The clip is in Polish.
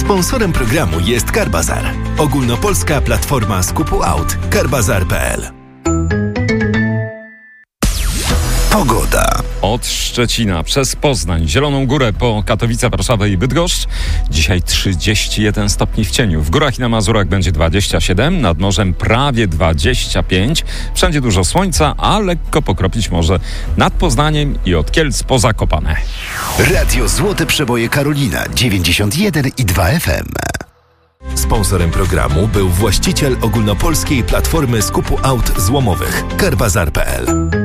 Sponsorem programu jest Carbazar, ogólnopolska platforma skupu aut. Carbazar.pl. Pogoda. Od Szczecina przez Poznań, Zieloną Górę po Katowice, Warszawę i Bydgoszcz. Dzisiaj 31 stopni w cieniu. W górach i na Mazurach będzie 27, nad morzem prawie 25. Wszędzie dużo słońca, a lekko pokropić może nad Poznaniem i od Kielc po Zakopane. Radio Złote Przeboje Karolina 91,2 FM. Sponsorem programu był właściciel ogólnopolskiej platformy skupu aut złomowych Carbazar.pl.